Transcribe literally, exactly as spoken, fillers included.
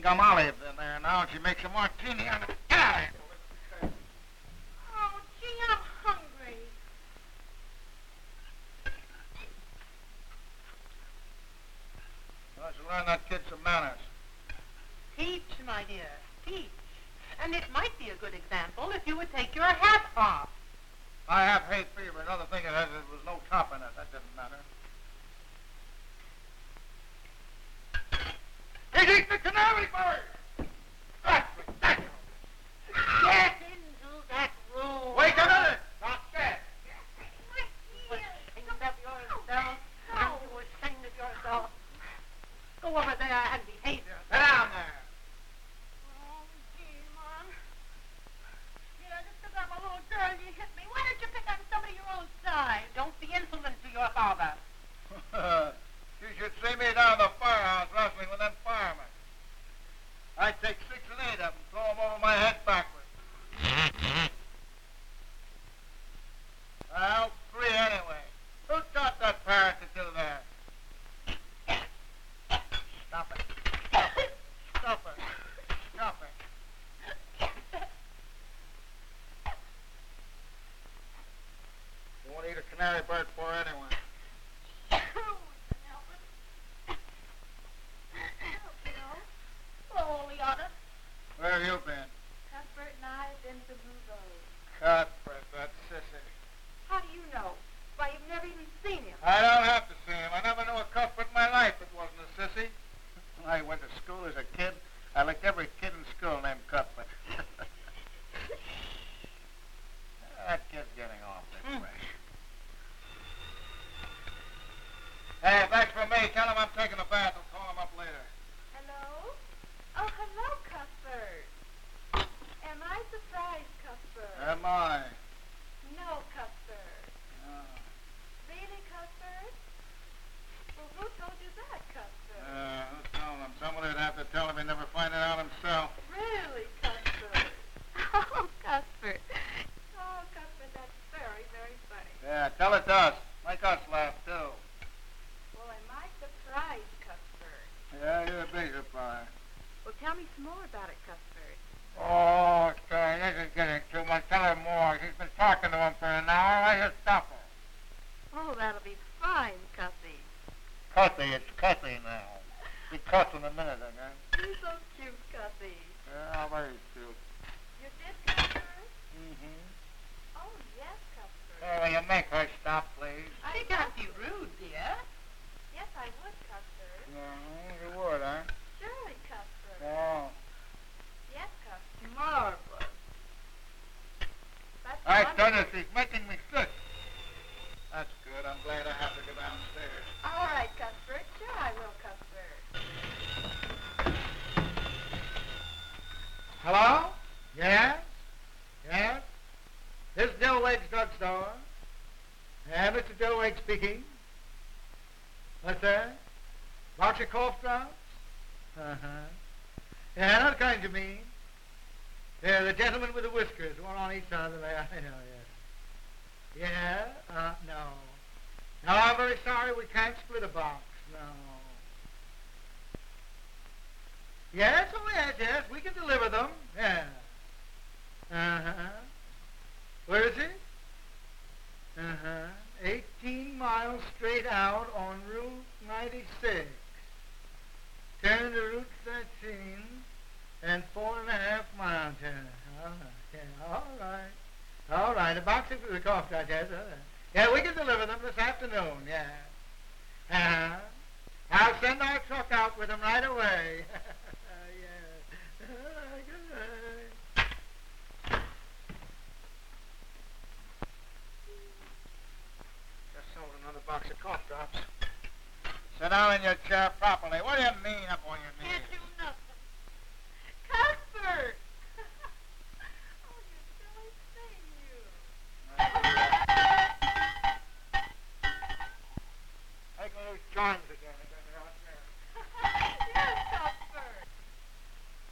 gum olive in there now, and she makes a martini on it. Get out of here. Oh, gee, I'm hungry. Why don't you learn that kid some manners? Peach, my dear, peach. And it might be a good example if you would take your hat off. I have hay fever. Another thing, it has, there was no top in it. That didn't matter. He's eating the canary bird! That's ridiculous! Get into that room. Wait a minute! Not yet. You were ashamed of yourself. And you were ashamed of yourself. Go over there and behave yourself. Sit down there. Oh, gee, Mom. Yeah, just because I'm a little girl, you hit me. Why don't you pick on somebody your own size? Don't be insolent to your father. You should see me down at the firehouse wrestling with them firemen. I'd take six and eight of them and throw them over my head backwards. Well, three anyway. Who taught that parrot to do that? Stop it. Stop it. Stop it. Stop it. You want to eat a canary bird for anyway? Where have you been? Cuthbert and I have been to Blue Road. Cuthbert, that sissy. How do you know? Why, you've never even seen him. I don't have to see him. I never knew a Cuthbert in my life that wasn't a sissy. When I went to school as a kid, I liked every kid in school named Cuthbert. That kid's getting off this Mm. way. Hey, thanks for me. Tell him I'm taking a bath. I'll call him up later. Hello? Oh, hello, Cuthbert. Am I surprised, Cuthbert? Am I? No, Cuthbert. Oh. Really, Cuthbert? Well, who told you that, Cuthbert? Uh, who's telling him? Somebody would have to tell him. He'd never find it out himself. Really, Cuthbert? Oh, Cuthbert. Oh, Cuthbert, that's very, very funny. Yeah, tell it to us. Make us laugh, too. Well, am I surprised, Cuthbert? Yeah, you're a big surprise. Well, tell me some more about it, Cuthbert. Oh, Jane, this is getting too much. Tell her more. She's been talking to him for an hour. I just stop her. Oh, that'll be fine, Cuthie. Cussy, it's Cussy now. Be cuss in a minute, again. You're so cute, Cuthie. Yeah, very cute. You did, Cuthbert? Mm-hmm. Oh, yes, Cuthbert. Hey, will you make her stop, please? I can't be rude, dear. Yes, I would, Cuthbert. Yeah, you would, huh? Surely, Cuthbert. Oh. Yes, Cuthbert. Marvelous. That's My wonderful. goodness, she's making me sick. That's good. I'm glad I have to go downstairs. All right, Cuthbert. Sure I will, Cuthbert. Hello? Yes? Yes? This is Dillwade's drugstore. Yeah, Mister Dillwade speaking. What's that? About your cough drops? Uh-huh. Yeah, what kind you mean? Yeah, the gentleman with the whiskers, one on each side of the leg. I know, yes. Yeah? Uh, no. No, I'm very sorry we can't split a box. No. Yes, oh yes, yes, we can deliver them. Yeah. Uh-huh. Where is it? Uh-huh. eighteen miles straight out on Route ninety-six. Turn to Route thirteen and four and a half miles. All right, yeah, all right. All right, the boxes for the cough drops, yes, all right. Yeah, we can deliver them this afternoon, yeah. Uh-huh. I'll send our truck out with them right away.